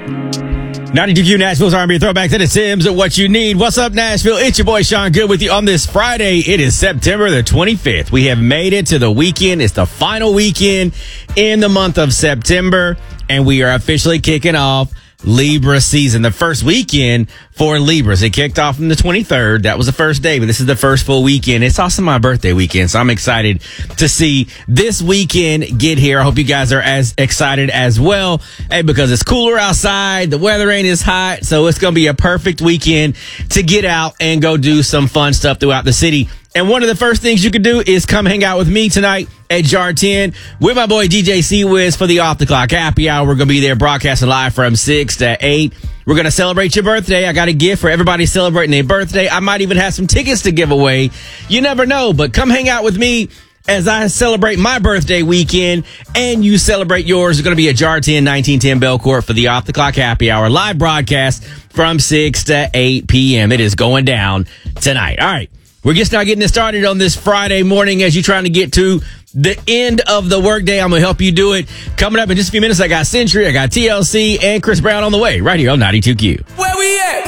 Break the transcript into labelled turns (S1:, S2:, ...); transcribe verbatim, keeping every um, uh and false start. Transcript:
S1: ninety-two Q Nashville's R and B throwback to the Sims of what you need. What's up, Nashville? It's your boy Sean Good with you on this Friday. It is September the twenty-fifth. We have made it to the weekend. It's the final weekend in the month of September, and we are officially kicking off Libra season, the first weekend for Libras. It kicked off on the twenty-third. That was the first day, but this is the first full weekend. It's also my birthday weekend, so I'm excited to see this weekend get here. I hope you guys are as excited as well. Hey, because it's cooler outside, the weather ain't as hot, so it's going to be a perfect weekend to get out and go do some fun stuff throughout the city. And one of the first things you can do is come hang out with me tonight at Jar ten with my boy D J C-Wiz for the Off the Clock Happy Hour. We're going to be there broadcasting live from six to eight. We're going to celebrate your birthday. I got a gift for everybody celebrating their birthday. I might even have some tickets to give away. You never know, but come hang out with me as I celebrate my birthday weekend and you celebrate yours. It's going to be at Jar ten, nineteen ten Belcourt for the Off the Clock Happy Hour live broadcast from six to eight p.m. It is going down tonight. All right. We're just now getting it started on this Friday morning as you're trying to get to the end of the workday. I'm going to help you do it. Coming up in just a few minutes, I got Century, I got T L C, and Chris Brown on the way right here on ninety-two Q.
S2: Well,